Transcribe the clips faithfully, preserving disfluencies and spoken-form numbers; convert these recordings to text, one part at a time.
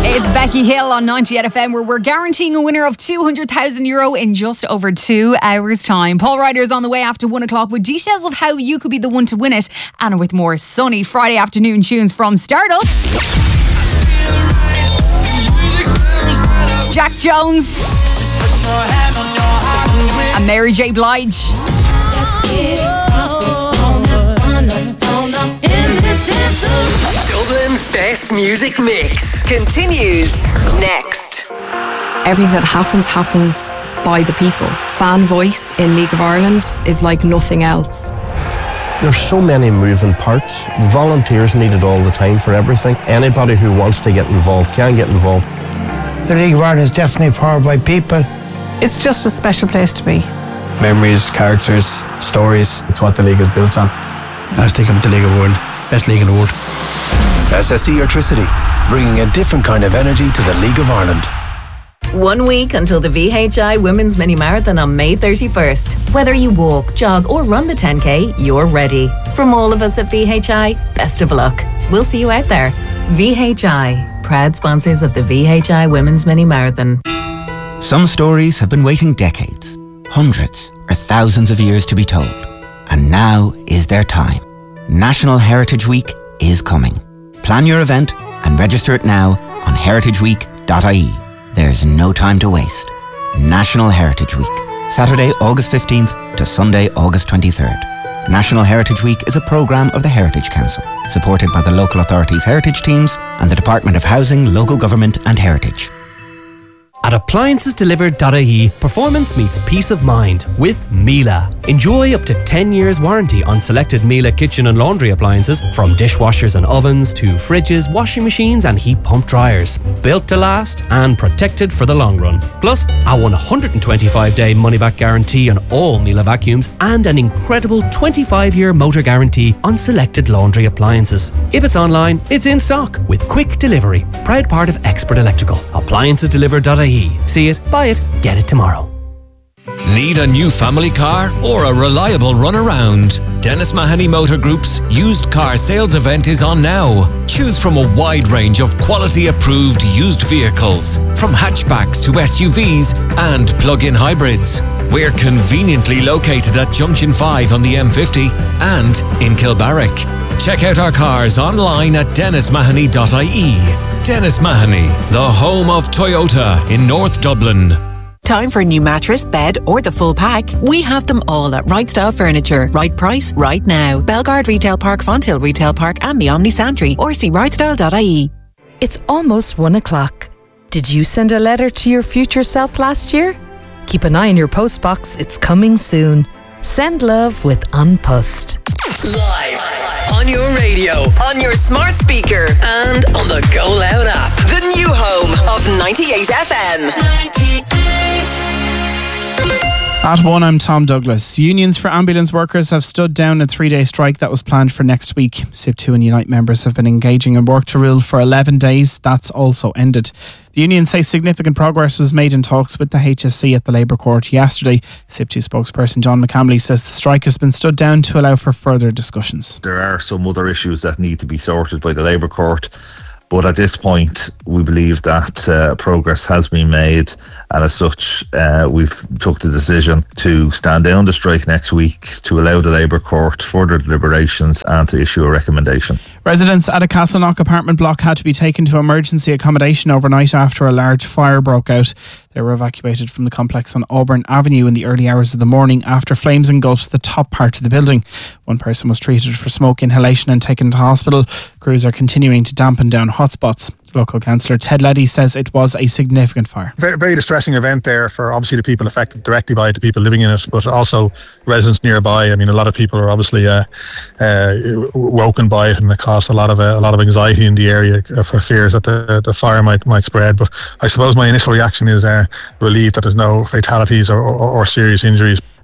It's Becky Hill on ninety-eight F M, where we're guaranteeing a winner of two hundred thousand euro in just over two hours' time. Paul Ryder is on the way after one o'clock with details of how you could be the one to win it, and with more sunny Friday afternoon tunes from Stardust, Jax Jones, and Mary J. Blige. Dublin's best music mix continues next. Everything that happens, happens by the people. Fan voice in League of Ireland is like nothing else. There's so many moving parts. Volunteers needed all the time for everything. Anybody who wants to get involved can get involved. The League of Ireland is definitely powered by people. It's just a special place to be. Memories, characters, stories. It's what the league is built on. I was thinking of the League of the World. Best league in the world. S S E Electricity, bringing a different kind of energy to the League of Ireland. One week until the V H I Women's Mini Marathon on May thirty-first. Whether you walk, jog or run the ten K, you're ready. From all of us at V H I, best of luck. We'll see you out there. V H I, proud sponsors of the V H I Women's Mini Marathon. Some stories have been waiting decades, hundreds or thousands of years to be told. And now is their time. National Heritage Week is coming. Plan your event and register it now on heritage week dot I E. There's no time to waste. National Heritage Week, Saturday, August fifteenth to Sunday, August twenty-third. National Heritage Week is a programme of the Heritage Council, supported by the local authorities' heritage teams and the Department of Housing, Local Government and Heritage. At appliances delivered dot I E, performance meets peace of mind with Miele. Enjoy up to ten years warranty on selected Miele kitchen and laundry appliances, from dishwashers and ovens to fridges, washing machines and heat pump dryers. Built to last and protected for the long run. Plus, a one hundred twenty-five day money-back guarantee on all Miele vacuums and an incredible twenty-five year motor guarantee on selected laundry appliances. If it's online, it's in stock with quick delivery. Proud part of Expert Electrical. appliances delivered dot I E. See it, buy it, get it tomorrow. Need a new family car or a reliable runaround? Dennis Mahoney Motor Group's used car sales event is on now. Choose from a wide range of quality approved used vehicles, from hatchbacks to S U Vs and plug-in hybrids. We're conveniently located at Junction five on the M fifty and in Kilbarrack. Check out our cars online at dennis mahoney dot I E. Dennis Mahoney, the home of Toyota in North Dublin. Time for a new mattress, bed or the full pack? We have them all at Right Style Furniture. Right price, right now. Belgard Retail Park, Fonthill Retail Park and the Omni Santry, or see right style dot I E. It's almost one o'clock. Did you send a letter to your future self last year? Keep an eye on your post box, it's coming soon. Send love with An Post. Live on your radio, on your smart speaker, and on the Go Loud app. The new home of ninety-eight F M. ninety-eight. At one, I'm Tom Douglas. Unions for ambulance workers have stood down a three-day strike that was planned for next week. S I P two and Unite members have been engaging in work to rule for eleven days. That's also ended. The union say significant progress was made in talks with the H S C at the Labour Court yesterday. S I P two spokesperson John McCamley says the strike has been stood down to allow for further discussions. There are some other issues that need to be sorted by the Labour Court, but at this point we believe that uh, progress has been made, and as such uh, we've took the decision to stand down the strike next week to allow the Labour Court further deliberations and to issue a recommendation. Residents at a Castleknock apartment block had to be taken to emergency accommodation overnight after a large fire broke out. They were evacuated from the complex on Auburn Avenue in the early hours of the morning after flames engulfed the top part of the building. One person was treated for smoke inhalation and taken to hospital. Crews are continuing to dampen down hotspots. Local councillor Ted Leddy says it was a significant fire. Very, very distressing event there for obviously the people affected directly by it, the people living in it, but also residents nearby. I mean, a lot of people are obviously uh, uh, woken by it, and it caused a lot of uh, a lot of anxiety in the area for fears that the, the fire might might spread. But I suppose my initial reaction is uh, relieved that there's no fatalities or, or, or serious injuries.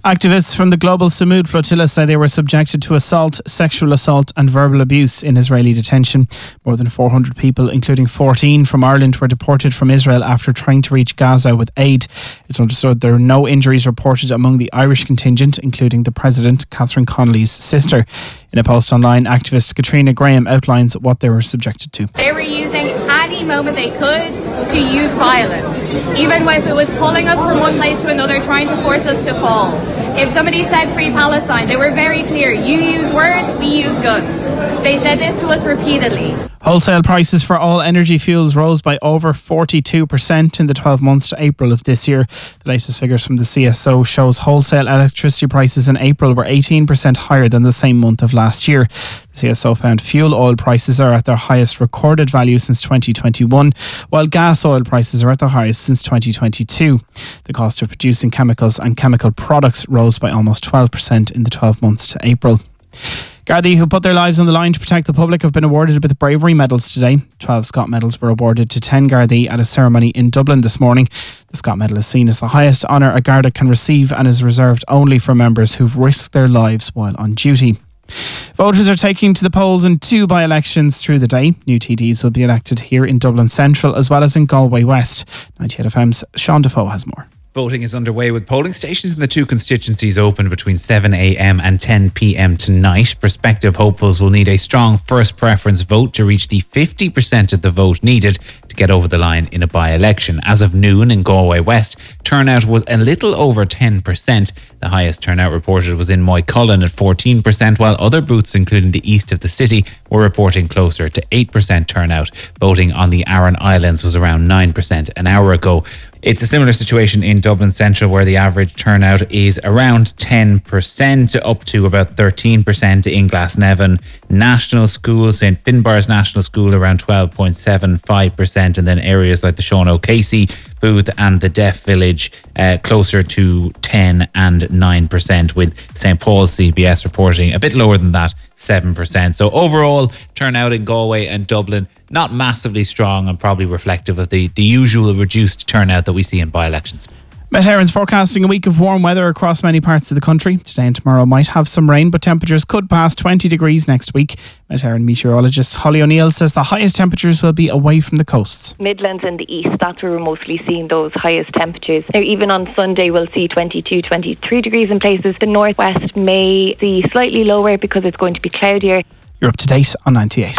Activists from the Global Samud Flotilla say they were subjected to assault, sexual assault and verbal abuse in Israeli detention. More than four hundred people, including fourteen from Ireland, were deported from Israel after trying to reach Gaza with aid. It's understood there are no injuries reported among the Irish contingent, including the President, Catherine Connolly's sister. In a post online, activist Katrina Graham outlines what they were subjected to. They were using any moment they could to use violence, even if it was pulling us from one place to another, trying to force us to fall. If somebody said free Palestine, they were very clear. You use words, we use guns. They said this to us repeatedly. Wholesale prices for all energy fuels rose by over forty-two percent in the twelve months to April of this year. The latest figures from the C S O shows wholesale electricity prices in April were eighteen percent higher than the same month of last year. The C S O found fuel oil prices are at their highest recorded value since twenty twenty-one, while gas oil prices are at their highest since twenty twenty-two. The cost of producing chemicals and chemical products rose by almost twelve percent in the twelve months to April. Gardaí who put their lives on the line to protect the public have been awarded with bravery medals today. twelve Scott medals were awarded to ten Gardaí at a ceremony in Dublin this morning. The Scott medal is seen as the highest honour a Garda can receive and is reserved only for members who've risked their lives while on duty. Voters are taking to the polls in two by-elections through the day. New T Ds will be elected here in Dublin Central as well as in Galway West. ninety-eight F M's Sean Defoe has more. Voting is underway with polling stations in the two constituencies open between seven a.m. and ten p.m. tonight. Prospective hopefuls will need a strong first preference vote to reach the fifty percent of the vote needed to get over the line in a by-election. As of noon in Galway West, turnout was a little over ten percent. The highest turnout reported was in Moycullen at fourteen percent, while other booths, including the east of the city, were reporting closer to eight percent turnout. Voting on the Aran Islands was around nine percent an hour ago. It's a similar situation in Dublin Central, where the average turnout is around ten percent, up to about thirteen percent in Glasnevin National School, Saint Finbarr's National School around twelve point seven five percent, and then areas like the Sean O'Casey booth and the Deaf Village uh, closer to ten and nine percent, with Saint Paul's C B S reporting a bit lower than that, seven percent. So overall, turnout in Galway and Dublin not massively strong and probably reflective of the, the usual reduced turnout that we see in by-elections. Met Éireann's forecasting a week of warm weather across many parts of the country. Today and tomorrow might have some rain, but temperatures could pass twenty degrees next week. Met Éireann meteorologist Holly O'Neill says the highest temperatures will be away from the coasts. Midlands and the east, that's where we're mostly seeing those highest temperatures. Now, even on Sunday, we'll see twenty-two, twenty-three degrees in places. The northwest may see slightly lower because it's going to be cloudier. You're up to date on ninety-eight.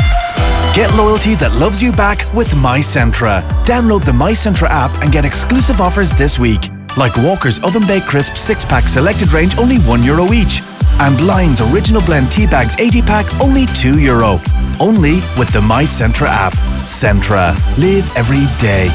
Get loyalty that loves you back with MyCentra. Download the MyCentra app and get exclusive offers this week. Like Walker's Oven Baked Crisp six pack selected range, only one euro each. And Lion's Original Blend Tea Bags eighty pack, only two euro. Only with the MyCentra app. Centra. Live every day.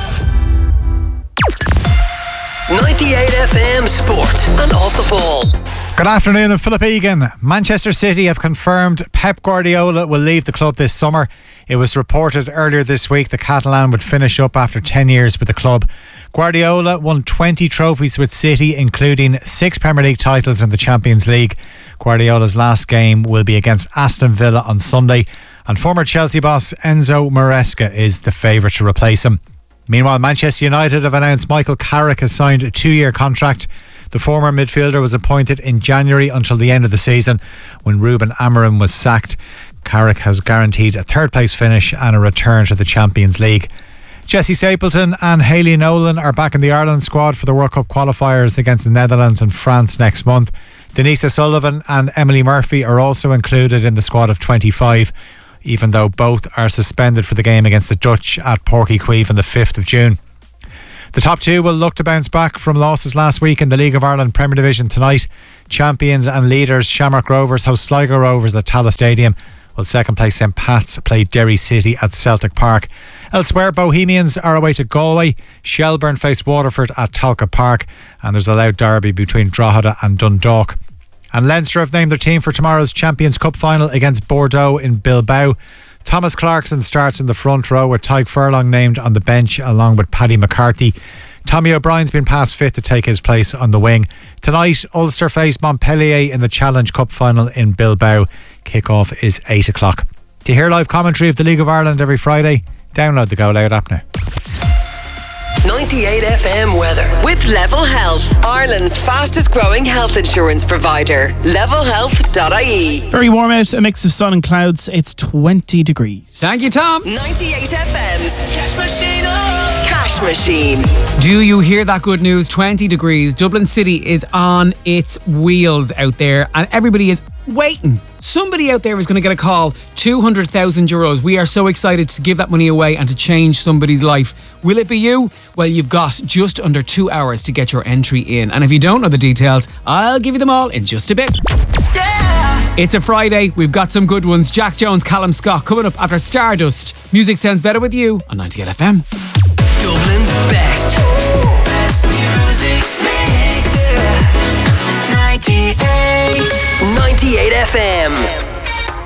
ninety-eight F M Sport and Off the Ball. Good afternoon, I'm Philip Egan. Manchester City have confirmed Pep Guardiola will leave the club this summer. It was reported earlier this week the Catalan would finish up after ten years with the club. Guardiola won twenty trophies with City, including six Premier League titles and the Champions League. Guardiola's last game will be against Aston Villa on Sunday, and former Chelsea boss Enzo Maresca is the favourite to replace him. Meanwhile, Manchester United have announced Michael Carrick has signed a two-year contract. The former midfielder was appointed in January until the end of the season when Ruben Amorim was sacked. Carrick has guaranteed a third place finish and a return to the Champions League. Jessie Stapleton and Hayley Nolan are back in the Ireland squad for the World Cup qualifiers against the Netherlands and France next month. Denise O'Sullivan and Emily Murphy are also included in the squad of twenty-five, even though both are suspended for the game against the Dutch at Porky Queeve on the fifth of June. The top two will look to bounce back from losses last week in the League of Ireland Premier Division tonight. Champions and leaders Shamrock Rovers host Sligo Rovers at Tallaght Stadium, while second place St Pat's play Derry City at Celtic Park. Elsewhere, Bohemians are away to Galway. Shelburne face Waterford at Talca Park, and there's a loud derby between Drogheda and Dundalk. And Leinster have named their team for tomorrow's Champions Cup final against Bordeaux in Bilbao. Thomas Clarkson starts in the front row, with Tyke Furlong named on the bench along with Paddy McCarthy. Tommy O'Brien's been passed fit to take his place on the wing. Tonight, Ulster face Montpellier in the Challenge Cup final in Bilbao. Kick-off is eight o'clock. To hear live commentary of the League of Ireland every Friday, download the Go Loud app now. ninety-eight F M weather with Level Health, Ireland's fastest growing health insurance provider. level health dot I E. Very warm out, a mix of sun and clouds. It's twenty degrees. Thank you, Tom. ninety-eight F M's Cash Machine. Oh. Cash Machine. Do you hear that good news? twenty degrees. Dublin City is on its wheels out there, and everybody is waiting. Somebody out there is going to get a call. two hundred thousand euros. We are so excited to give that money away and to change somebody's life. Will it be you? Well, you've got just under two hours to get your entry in. And if you don't know the details, I'll give you them all in just a bit. Yeah! It's a Friday. We've got some good ones. Jax Jones, Callum Scott coming up after Stardust. Music sounds better with you on ninety-eight F M. Dublin's best.